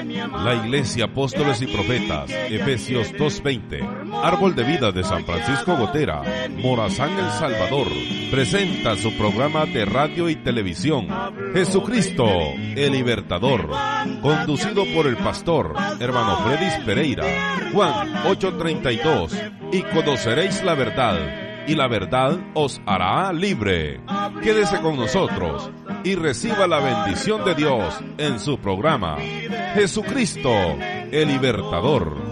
La Iglesia Apóstoles y Profetas, Efesios 2:20. Árbol de Vida de San Francisco Gotera, Morazán, El Salvador, presenta su programa de radio y televisión, Jesucristo, el Libertador, conducido por el pastor, hermano Fredis Pereira. Juan 8:32. Y conoceréis la verdad, y la verdad os hará libre. Quédese con nosotros y reciba la bendición de Dios en su programa, Jesucristo, el Libertador.